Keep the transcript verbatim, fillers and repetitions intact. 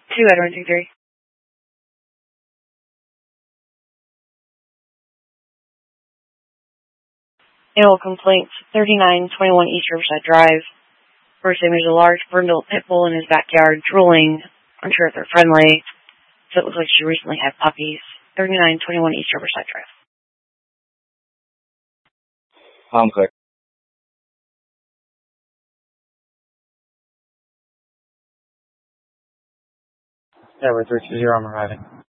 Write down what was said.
Two Edwin two three. Animal complaints, thirty-nine twenty-one East Riverside Drive. First name is a large brindle pit bull in his backyard, drooling. Unsure if they're friendly. So it looks like she recently had puppies. thirty-nine twenty-one East Riverside Drive. Conflict. Yeah, we're three two zero, I'm arriving.